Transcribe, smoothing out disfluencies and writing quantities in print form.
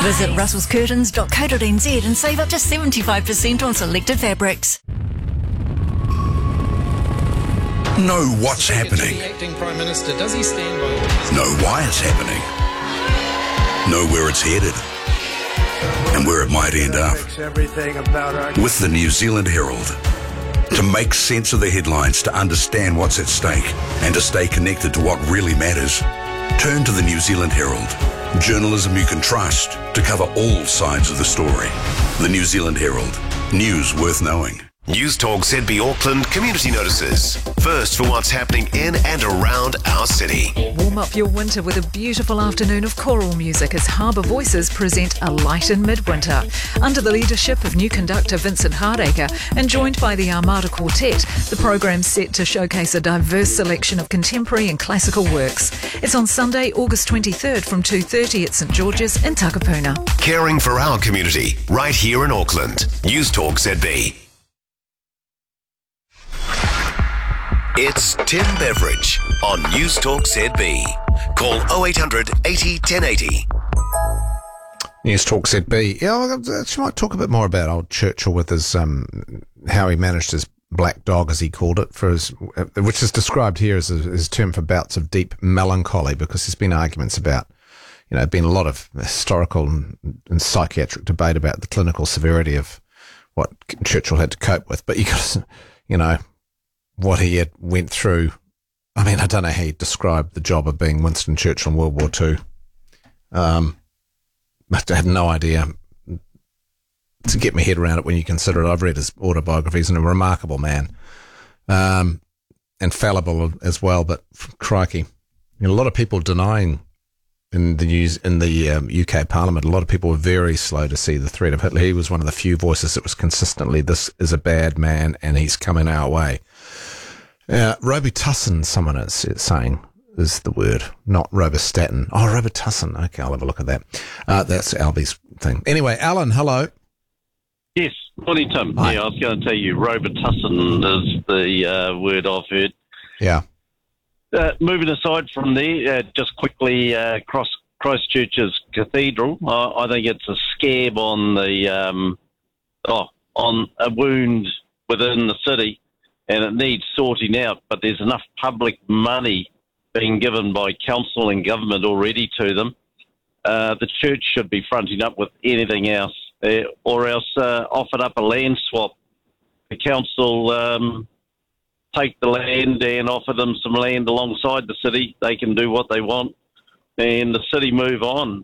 Visit russellscurtains.co.nz and save up to 75% on selected fabrics. Know what's happening. The acting Prime Minister, does he stand by? Know why it's happening. Know where it's headed and where it might end up. With the New Zealand Herald. To make sense of the headlines, to understand what's at stake, and to stay connected to what really matters, turn to the New Zealand Herald. Journalism you can trust to cover all sides of the story. The New Zealand Herald. News worth knowing. News Talk ZB Auckland community notices. First for what's happening in and around our city. Warm up your winter with a beautiful afternoon of choral music as Harbour Voices present A Light in Midwinter. Under the leadership of new conductor Vincent Hardacre and joined by the Armada Quartet, the programme's set to showcase a diverse selection of contemporary and classical works. It's on Sunday, August 23rd from 2:30 at St George's in Takapuna. Caring for our community, right here in Auckland. News Talk ZB. It's Tim Beveridge on News Talk ZB. Call 0800 80 1080. News Talk ZB. Yeah, I actually might talk a bit more about old Churchill with his how he managed his black dog, as he called it, for his, which is described here as his term for bouts of deep melancholy, because there's been arguments about, been a lot of historical and psychiatric debate about the clinical severity of what Churchill had to cope with. But you got, what he had went through. I mean, I don't know how he described the job of being Winston Churchill in World War II. I have no idea to get my head around it when you consider it. I've read his autobiographies, and a remarkable man, and fallible as well. But crikey, a lot of people denying in the news in the UK Parliament. A lot of people were very slow to see the threat of Hitler. He was one of the few voices that was consistently, "This is a bad man, and he's coming our way." Robitussin, someone is saying, is the word, not Robistatin. Oh, Robitussin. Okay, I'll have a look at that. That's Albie's thing. Anyway, Alan, hello. Yes, morning, Tim. Hi. Yeah, I was going to tell you, Robitussin is the word I've heard. Yeah. Moving aside from there, just quickly, Christchurch's cathedral. I think it's a scab on the on a wound within the city, and it needs sorting out. But there's enough public money being given by council and government already to them. The church should be fronting up with anything else, or else offered up a land swap. The council take the land and offer them some land alongside the city. They can do what they want, and the city move on.